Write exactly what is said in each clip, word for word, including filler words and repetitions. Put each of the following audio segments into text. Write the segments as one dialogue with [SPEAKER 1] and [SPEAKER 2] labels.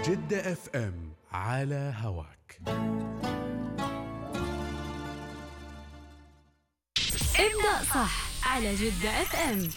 [SPEAKER 1] جدة اف ام على هواك.
[SPEAKER 2] ابدأ صح على جدة اف ام.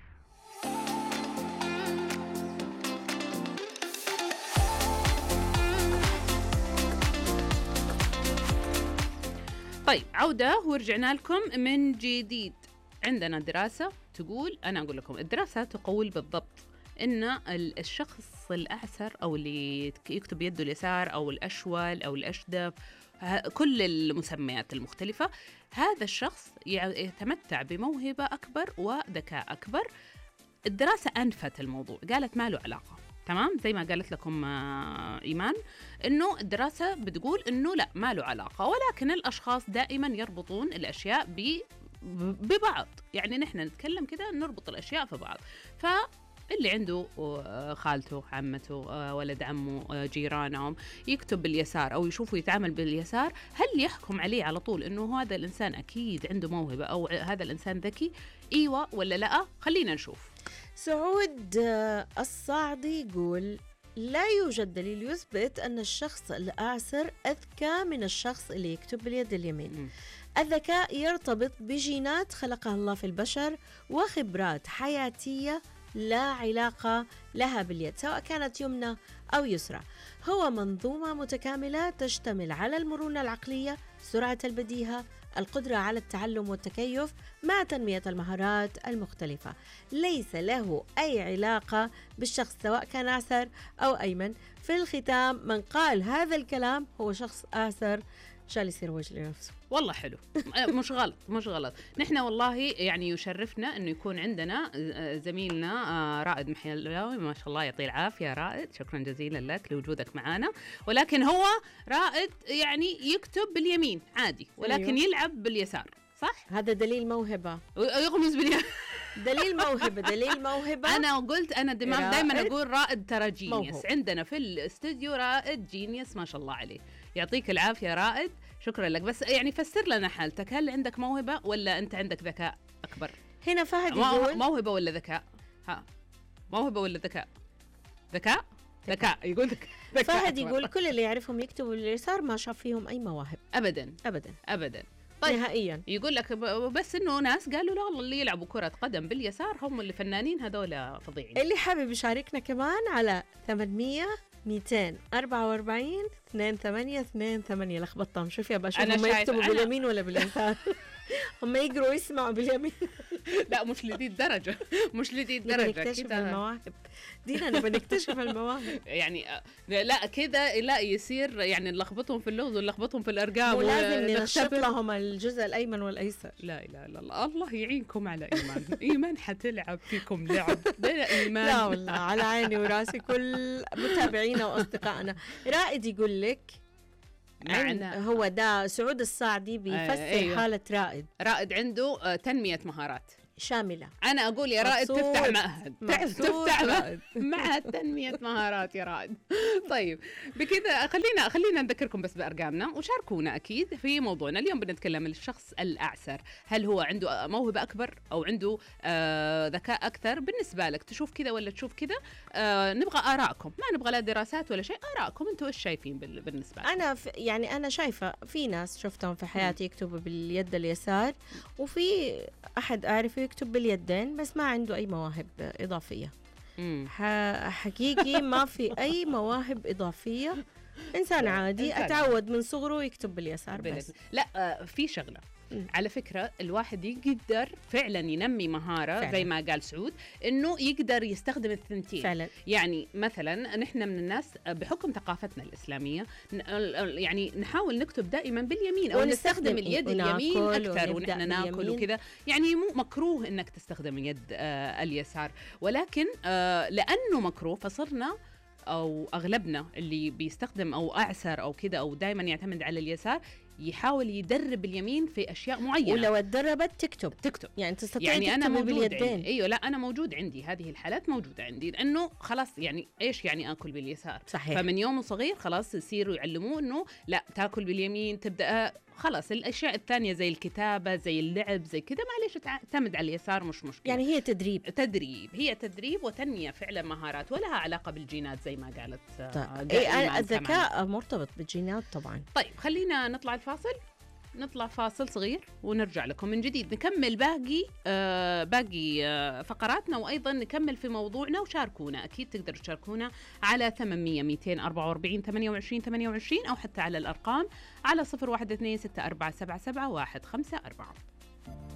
[SPEAKER 3] طيب عودة ورجعنا لكم من جديد. عندنا دراسة تقول، أنا أقول لكم الدراسة تقول بالضبط إن الشخص الأعسر أو اللي يكتب يده اليسار أو الأشول أو الأشدب، كل المسميات المختلفة، هذا الشخص يتمتع بموهبة أكبر وذكاء أكبر. الدراسة أنفت الموضوع، قالت ما له علاقة، تمام؟ زي ما قالت لكم إيمان إنه الدراسة بتقول إنه لا ما له علاقة، ولكن الأشخاص دائما يربطون الأشياء ب ببعض. يعني نحن نتكلم كده نربط الأشياء في بعض. فاللي عنده خالته، عمته، ولد عمه، جيرانهم يكتب باليسار أو يشوفه يتعامل باليسار، هل يحكم عليه على طول إنه هذا الإنسان أكيد عنده موهبة أو هذا الإنسان ذكي؟ إيوة ولا لا؟ خلينا نشوف.
[SPEAKER 4] سعود الصاعدي يقول لا يوجد دليل يثبت أن الشخص الأعسر أذكى من الشخص اللي يكتب باليد اليمين. م. الذكاء يرتبط بجينات خلقها الله في البشر وخبرات حياتية لا علاقة لها باليد، سواء كانت يمنى أو يسرى. هو منظومة متكاملة تشتمل على المرونة العقلية، سرعة البديهة، القدرة على التعلم والتكيف مع تنمية المهارات المختلفة. ليس له أي علاقة بالشخص سواء كان أعسر أو أيمن. في الختام، من قال هذا الكلام هو شخص أعسر شال يصير وجه لنفسه.
[SPEAKER 3] والله حلو، مش غلط مش غلط. نحن والله يعني يشرفنا انه يكون عندنا زميلنا رائد محلاوي، ما شاء الله يعطيه العافيه رائد، شكرا جزيلا لك لوجودك معنا. ولكن هو رائد يعني يكتب باليمين عادي، ولكن أيوه. يلعب باليسار، صح؟
[SPEAKER 4] هذا دليل موهبة،
[SPEAKER 3] يغمز باليمين.
[SPEAKER 4] دليل موهبة دليل موهبة.
[SPEAKER 3] أنا قلت أنا دماغ دايما أقول رائد ترى جينيس. عندنا في الاستوديو رائد جينيس ما شاء الله عليه، يعطيك العافية رائد، شكرا لك. بس يعني فسر لنا حالتك، هل عندك موهبة ولا أنت عندك ذكاء أكبر؟
[SPEAKER 4] هنا فهد يقول
[SPEAKER 3] موهبة ولا ذكاء؟ ها موهبة ولا ذكاء؟ ذكاء ذكاء يقول ذكاء.
[SPEAKER 4] فهد يقول كل اللي يعرفهم يكتبوا باليسار ما شاف فيهم أي مواهب
[SPEAKER 3] أبدا
[SPEAKER 4] أبدا
[SPEAKER 3] أبدا.
[SPEAKER 4] طيب نهائيا.
[SPEAKER 3] يقول لك بس انه ناس قالوا لا والله اللي يلعبوا كرة قدم باليسار هم اللي فنانين، هذول فظيعين.
[SPEAKER 4] اللي حابب يشاركنا كمان على ثمانمية مئتين وأربعة وأربعين اثنين ثمانية اثنين ثمانية. لخبطتهم، شوف يا باشا هم يكتبوا أنا... باليمين ولا باليسار؟ هم يقروا ويسمعوا باليمين.
[SPEAKER 3] لا مش لدي الدرجة، مش لدي الدرجة.
[SPEAKER 4] نكتشف المواهب دينا، نبغى نكتشف المواهب.
[SPEAKER 3] يعني لا كذا لا يصير يعني نلخبطهم في اللغز ونلخبطهم في الأرقام،
[SPEAKER 4] ولازم ننشط لهم الجزء الأيمن والأيسر.
[SPEAKER 3] لا لا لا الله يعينكم على إيمان. إيمان حتلعب فيكم لعب ده إيمان.
[SPEAKER 4] لا والله على عيني وراسي كل متابعينا وأصدقائنا. رائد يقول لك معنا هو ده سعود الصاعدي بيفسر آه أيوه. حالة رائد.
[SPEAKER 3] رائد عنده تنمية مهارات
[SPEAKER 4] شاملة.
[SPEAKER 3] أنا أقول يا رائد تفتح معهد، تفتح معهد معهد تنمية مهارات يا رائد. طيب بكذا خلينا خلينا نذكركم بس بأرقامنا وشاركونا أكيد في موضوعنا اليوم. بنتكلم الشخص الأعسر، هل هو عنده موهبة أكبر أو عنده آه ذكاء أكثر؟ بالنسبة لك تشوف كذا ولا تشوف كذا؟ آه نبغى آراءكم، ما نبغى لا دراسات ولا شيء، آراءكم أنتوا إيش شايفين بالنسبة لكم؟
[SPEAKER 4] أنا يعني أنا شايفة في ناس شفتهم في حياتي يكتبوا باليد اليسار، وفي أحد أعرفه يكتب باليدين بس ما عنده أي مواهب إضافية. حقيقي ما في أي مواهب إضافية، إنسان عادي أتعود من صغره يكتب باليسار بس.
[SPEAKER 3] لا آه في شغلة م. على فكرة الواحد يقدر فعلا ينمي مهارة فعلا. زي ما قال سعود إنه يقدر يستخدم الثنتين فعلا. يعني مثلا نحن من الناس بحكم ثقافتنا الإسلامية يعني نحاول نكتب دائما باليمين أو نستخدم اليد اليمين أكثر ونحن ناكل وكذا. يعني مو مكروه إنك تستخدم اليد آه اليسار، ولكن آه لأنه مكروه فصرنا أو أغلبنا اللي بيستخدم أو أعسر أو كده أو دائما يعتمد على اليسار يحاول يدرب اليمين في أشياء معينة.
[SPEAKER 4] ولو اتدربت تكتب
[SPEAKER 3] تكتب
[SPEAKER 4] يعني تستطيع
[SPEAKER 3] يعني
[SPEAKER 4] تكتب
[SPEAKER 3] أنا موجود
[SPEAKER 4] باليدين.
[SPEAKER 3] أيوة لا أنا موجود عندي هذه الحالات موجودة عندي، لأنه خلاص يعني إيش يعني أكل باليسار؟
[SPEAKER 4] صحيح.
[SPEAKER 3] فمن يوم صغير خلاص يصيروا يعلموه إنه لا تاكل باليمين، تبدأ خلاص الاشياء الثانيه زي الكتابه زي اللعب زي كذا معليش تعتمد على اليسار، مش مشكله.
[SPEAKER 4] يعني هي تدريب
[SPEAKER 3] تدريب هي تدريب وتنميه فعلا مهارات، ولها علاقه بالجينات زي ما قالت.
[SPEAKER 4] طيب. إيه الذكاء مرتبط بالجينات طبعا.
[SPEAKER 3] طيب خلينا نطلع الفاصل، نطلع فاصل صغير ونرجع لكم من جديد نكمل باقي آه باقي آه فقراتنا، وأيضا نكمل في موضوعنا. وشاركونا، أكيد تقدروا تشاركونا على ثمانمية مئتين وأربعة وأربعين ثمانية وعشرين ثمانية وعشرين أو حتى على الأرقام على صفر واحد اثنين ستة أربعة سبعة سبعة واحد خمسة أربعة.